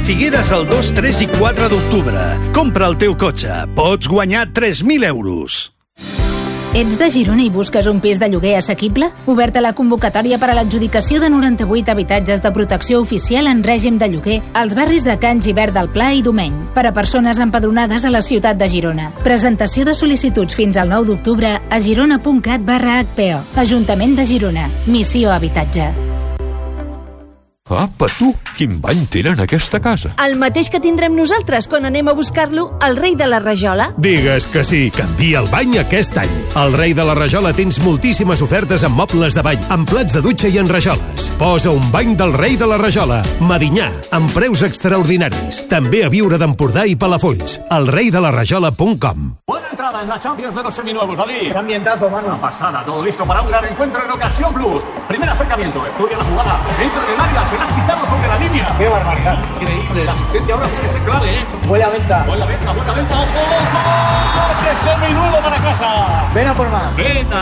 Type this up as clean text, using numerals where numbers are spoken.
Figueres el 2, 3 i 4 d'octubre. Compra el teu cotxe. Pots guanyar 3.000 euros. Ets de Girona i busques un pis de lloguer assequible? Oberta la convocatòria per a l'adjudicació de 98 habitatges de protecció oficial en règim de lloguer als barris de Can Gibert del Pla i Domeny, per a persones empadronades a la ciutat de Girona. Presentació de sol·licituds fins al 9 d'octubre a girona.cat/HPO. Ajuntament de Girona. Missió Habitatge. Apa, tu! Quin bany tenen aquesta casa? El mateix que tindrem nosaltres quan anem a buscar-lo al Rei de la Rajola. Digues que sí, canvia el bany aquest any. Al Rei de la Rajola tens moltíssimes ofertes en mobles de bany, en plats de dutxa i en rajoles. Posa un bany del Rei de la Rajola, Medinyà, amb preus extraordinaris. També a Viure d'Empordà i Palafolls. elreidelarajola.com. Buena entrada en la Champions de los seminuevos, David. Qué ambientazo, mano. Una pasada, todo listo para un gran encuentro en Ocasión Plus. Primer acercamiento, estudia la jugada, entra en el área, se la ha quitado sobre la línea. Qué barbaridad. Increíble, la asistencia ahora puede ser clave, ¿eh? Buena venta. Buena venta, ojo. ¡Coche seminuevo para casa! Ven a por más. Venta.